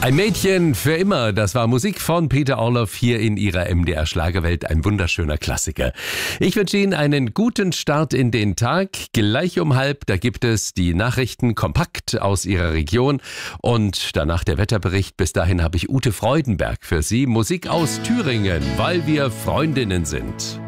Ein Mädchen für immer, das war Musik von Peter Orloff hier in ihrer MDR Schlagerwelt, ein wunderschöner Klassiker. Ich wünsche Ihnen einen guten Start in den Tag. Gleich um 12:30, da gibt es die Nachrichten kompakt aus Ihrer Region und danach der Wetterbericht. Bis dahin habe ich Ute Freudenberg für Sie, Musik aus Thüringen, weil wir Freundinnen sind.